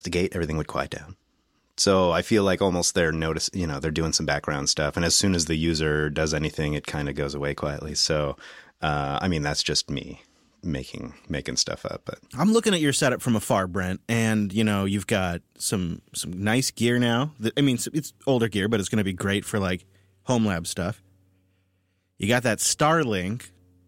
the gate, everything would quiet down. So I feel like almost they're they're doing some background stuff. And as soon as the user does anything, it kind of goes away quietly. So, that's just me making stuff up. But I'm looking at your setup from afar, Brent, and, you've got some nice gear now. It's older gear, but it's going to be great for, like, home lab stuff. You got that Starlink,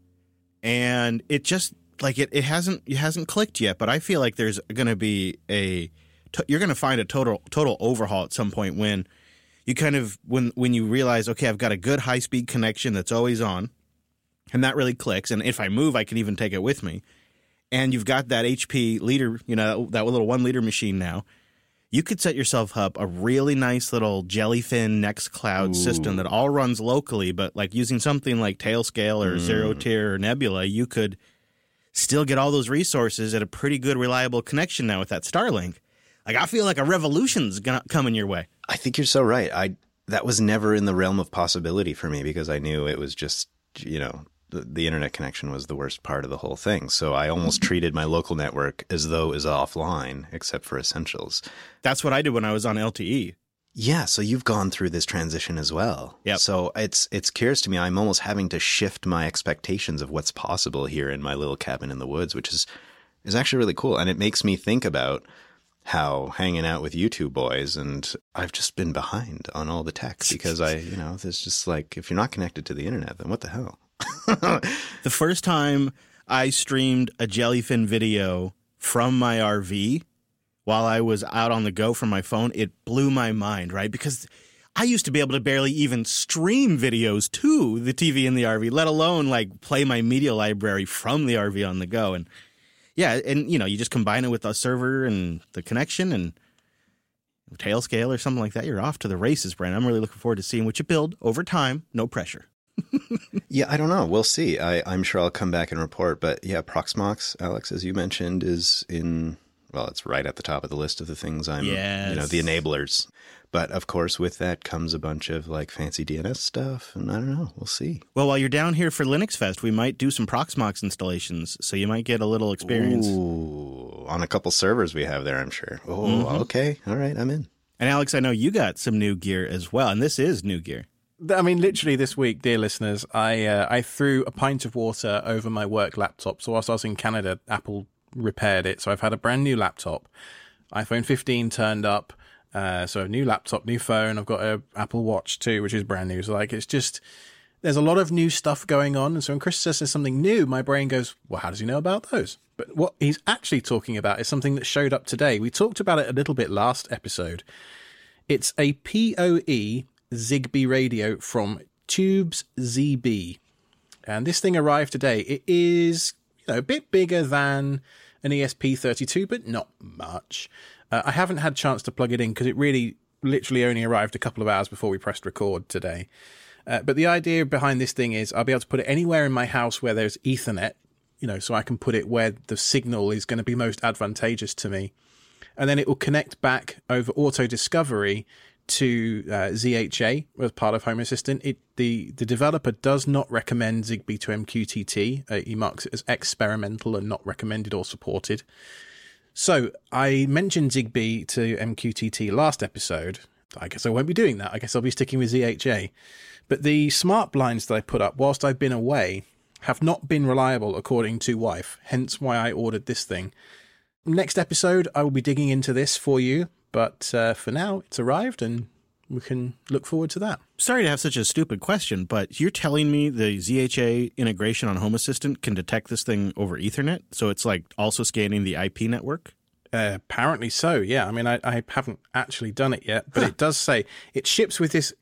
and it just, like, it hasn't clicked yet, but I feel like there's going to be you're going to find a total overhaul at some point when you when you realize, okay, I've got a good high-speed connection that's always on, and that really clicks, and if I move, I can even take it with me, and you've got that HP liter, that little 1 liter machine now. You could set yourself up a really nice little Jellyfin Nextcloud system that all runs locally, but like using something like Tailscale or Zero Tier or Nebula, you could still get all those resources at a pretty good, reliable connection now with that Starlink. Like, I feel like a revolution's coming your way. I think you're so right. That was never in the realm of possibility for me because I knew it was just, the internet connection was the worst part of the whole thing. So I almost treated my local network as though it was offline, except for essentials. That's what I did when I was on LTE. Yeah, so you've gone through this transition as well. Yep. So it's curious to me. I'm almost having to shift my expectations of what's possible here in my little cabin in the woods, which is actually really cool. And it makes me think about how hanging out with you two boys, and I've just been behind on all the tech because there's just like, if you're not connected to the internet, then what the hell? The first time I streamed a Jellyfin video from my RV while I was out on the go from my phone, it blew my mind, right? Because I used to be able to barely even stream videos to the TV in the RV, let alone like play my media library from the RV on the go. And yeah, and you just combine it with the server and the connection and Tailscale or something like that. You're off to the races, Brent. I'm really looking forward to seeing what you build over time. No pressure. Yeah, I don't know. We'll see. I'm sure I'll come back and report. But yeah, Proxmox, Alex, as you mentioned, is it's right at the top of the list of the things the enablers. But of course, with that comes a bunch of like fancy DNS stuff. And I don't know. We'll see. Well, while you're down here for Linux Fest, we might do some Proxmox installations. So you might get a little experience. Ooh, on a couple servers we have there, I'm sure. Oh, okay. All right. I'm in. And Alex, I know you got some new gear as well. And this is new gear. I mean, literally this week, dear listeners, I threw a pint of water over my work laptop. So whilst I was in Canada, Apple repaired it. So I've had a brand new laptop. iPhone 15 turned up. So a new laptop, new phone. I've got an Apple Watch too, which is brand new. So like, it's just, there's a lot of new stuff going on. And so when Chris says there's something new, my brain goes, well, how does he know about those? But what he's actually talking about is something that showed up today. We talked about it a little bit last episode. It's a PoE Zigbee radio from Tubes ZB. And this thing arrived today. It is, a bit bigger than an ESP32, but not much. I haven't had a chance to plug it in because it really literally only arrived a couple of hours before we pressed record today. But the idea behind this thing is I'll be able to put it anywhere in my house where there's Ethernet, so I can put it where the signal is going to be most advantageous to me. And then it will connect back over auto discovery to ZHA as part of Home Assistant. The developer does not recommend Zigbee to MQTT. He marks it as experimental and not recommended or supported. So I mentioned Zigbee to MQTT last episode. I guess I won't be doing that. I guess I'll be sticking with ZHA. But the smart blinds that I put up whilst I've been away have not been reliable according to wife, hence why I ordered this thing. Next episode, I will be digging into this for you. But for now, it's arrived and we can look forward to that. Sorry to have such a stupid question, but you're telling me the ZHA integration on Home Assistant can detect this thing over Ethernet? So it's like also scanning the IP network? Apparently so, yeah. I mean, I haven't actually done it yet, but It does say it ships with this,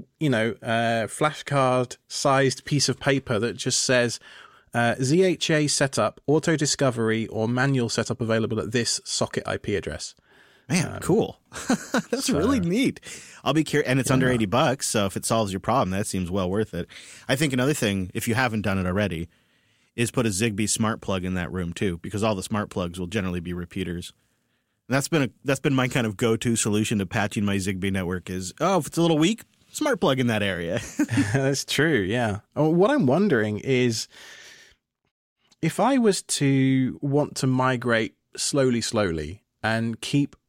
flashcard-sized piece of paper that just says ZHA setup, auto discovery, or manual setup available at this socket IP address. Man, cool. That's really neat. I'll be curious. And it's under $80. So if it solves your problem, that seems well worth it. I think another thing, if you haven't done it already, is put a Zigbee smart plug in that room too, because all the smart plugs will generally be repeaters. And that's been my kind of go-to solution to patching my Zigbee network is, if it's a little weak, smart plug in that area. That's true. Yeah. What I'm wondering is if I was to want to migrate slowly, and keep